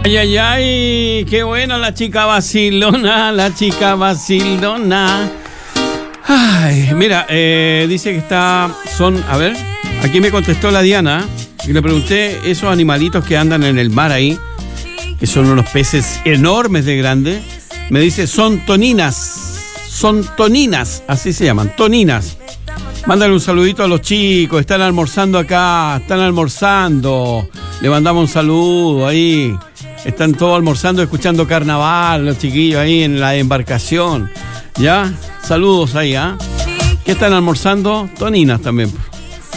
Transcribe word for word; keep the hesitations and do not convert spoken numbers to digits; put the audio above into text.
Ay, ay, ay, qué buena la chica vacilona, la chica vacilona. Ay, mira, eh, dice que está, son, a ver, aquí me contestó la Diana y le pregunté esos animalitos que andan en el mar ahí, que son unos peces enormes de grande. Me dice, son toninas, son toninas, así se llaman, toninas. Mándale un saludito a los chicos, están almorzando acá, están almorzando. Le mandamos un saludo ahí. Están todos almorzando, escuchando carnaval, los chiquillos ahí en la embarcación. ¿Ya? Saludos ahí, ¿ah? ¿eh? ¿Qué están almorzando? Toninas también.